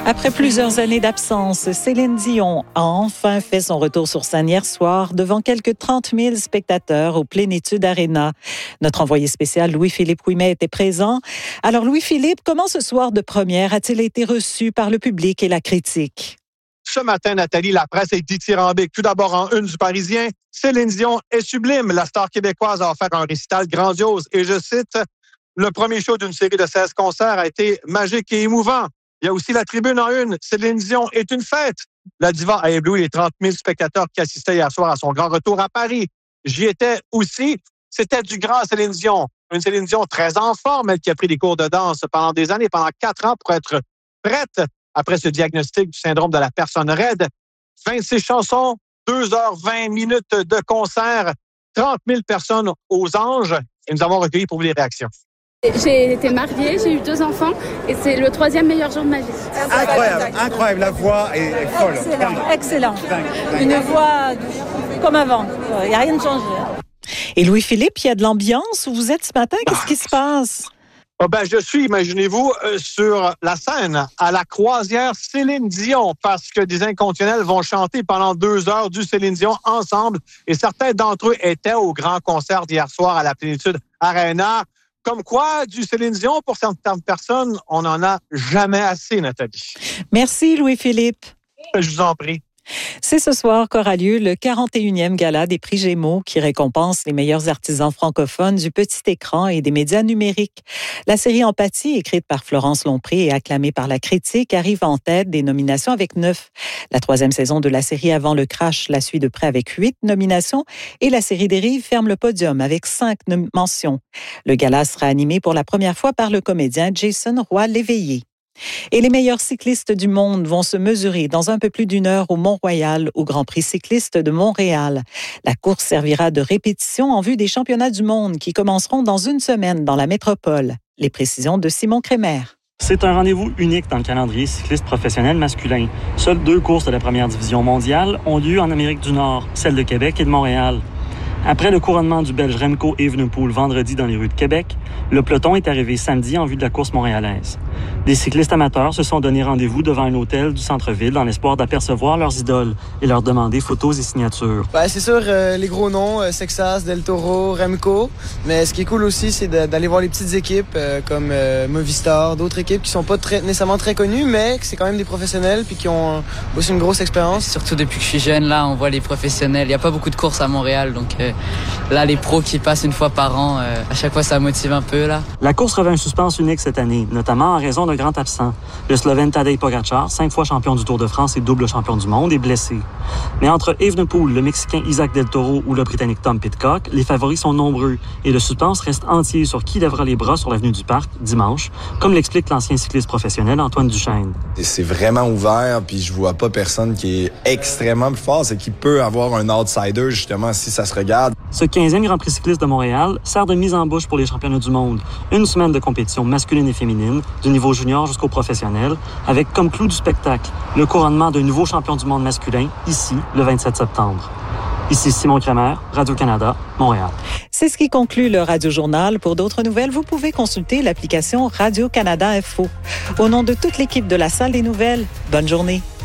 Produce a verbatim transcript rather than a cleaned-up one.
Après plusieurs années d'absence, Céline Dion a enfin fait son retour sur scène hier soir devant quelques trente mille spectateurs au Plénitude Arena. Notre envoyé spécial Louis-Philippe Ouimet était présent. Alors Louis-Philippe, comment ce soir de première a-t-il été reçu par le public et la critique? Ce matin, Nathalie, la presse est dithyrambique. Tout d'abord, en une du Parisien, Céline Dion est sublime. La star québécoise a offert un récital grandiose. Et je cite, « Le premier show d'une série de seize concerts a été magique et émouvant. » Il y a aussi la tribune en une. Céline Dion est une fête. La diva a ébloui les trente mille spectateurs qui assistaient hier soir à son grand retour à Paris. J'y étais aussi. C'était du grand Céline Dion. Une Céline Dion très en forme, elle qui a pris des cours de danse pendant des années, pendant quatre ans pour être prête après ce diagnostic du syndrome de la personne raide. vingt-six chansons, deux heures vingt minutes de concert, trente mille personnes aux anges. Et nous avons recueilli pour vous les réactions. J'ai été mariée, j'ai eu deux enfants et c'est le troisième meilleur jour de ma vie. Incroyable, incroyable, la voix est, est folle. Excellent, excellent. Une voix comme avant, il n'y a rien de changé. Et Louis-Philippe, il y a de l'ambiance où vous êtes ce matin, qu'est-ce qui se passe? Oh ben, je suis, imaginez-vous, euh, sur la scène à la croisière Céline Dion parce que des inconditionnels vont chanter pendant deux heures du Céline Dion ensemble et certains d'entre eux étaient au grand concert d'hier soir à la Plénitude Arena. Comme quoi, du Céline Dion, pour certaines personnes, on n'en a jamais assez, Nathalie. Merci, Louis-Philippe. Je vous en prie. C'est ce soir qu'aura lieu le quarante et unième gala des prix Gémeaux qui récompense les meilleurs artisans francophones du petit écran et des médias numériques. La série Empathie, écrite par Florence Lompré et acclamée par la critique, arrive en tête des nominations avec neuf. La troisième saison de la série Avant le crash la suit de près avec huit nominations et la série Dérive ferme le podium avec cinq mentions. Le gala sera animé pour la première fois par le comédien Jason Roy-Léveillé. Et les meilleurs cyclistes du monde vont se mesurer dans un peu plus d'une heure au Mont-Royal, au Grand Prix cycliste de Montréal. La course servira de répétition en vue des championnats du monde qui commenceront dans une semaine dans la métropole. Les précisions de Simon Crémer. C'est un rendez-vous unique dans le calendrier cycliste professionnel masculin. Seules deux courses de la première division mondiale ont lieu en Amérique du Nord, celle de Québec et de Montréal. Après le couronnement du Belge Remco Evenepoel vendredi dans les rues de Québec, le peloton est arrivé samedi en vue de la course montréalaise. Des cyclistes amateurs se sont donné rendez-vous devant un hôtel du centre-ville dans l'espoir d'apercevoir leurs idoles et leur demander photos et signatures. Ben, c'est sûr, euh, les gros noms, euh, Sexas, Del Toro, Remco. Mais ce qui est cool aussi, c'est de, d'aller voir les petites équipes euh, comme euh, Movistar, d'autres équipes qui sont pas très, nécessairement très connues, mais que c'est quand même des professionnels puis qui ont aussi une grosse expérience. Surtout depuis que je suis jeune, là, on voit les professionnels. Il n'y a pas beaucoup de courses à Montréal, donc euh, là, les pros qui passent une fois par an, euh, à chaque fois, ça motive un peu, là. La course revêt un suspense unique cette année, notamment en raison d'un grand absent. Le Slovène Tadej Pogačar, cinq fois champion du Tour de France et double champion du monde, est blessé. Mais entre Evenepoel, le Mexicain Isaac Del Toro ou le Britannique Tom Pidcock, les favoris sont nombreux et le suspense reste entier sur qui lèvera les bras sur l'avenue du Parc dimanche, comme l'explique l'ancien cycliste professionnel Antoine Duchesne. C'est vraiment ouvert, puis je vois pas personne qui est extrêmement plus fort, c'est qu'il peut avoir un outsider justement si ça se regarde. Ce quinzième Grand Prix cycliste de Montréal sert de mise en bouche pour les championnats du monde. Une semaine de compétition masculine et féminine, du niveau junior jusqu'au professionnel, avec comme clou du spectacle le couronnement d'un nouveau champion du monde masculin, ici, le vingt-sept septembre. Ici Simon Crémer, Radio-Canada, Montréal. C'est ce qui conclut le Radio-Journal. Pour d'autres nouvelles, vous pouvez consulter l'application Radio-Canada Info. Au nom de toute l'équipe de la Salle des Nouvelles, bonne journée.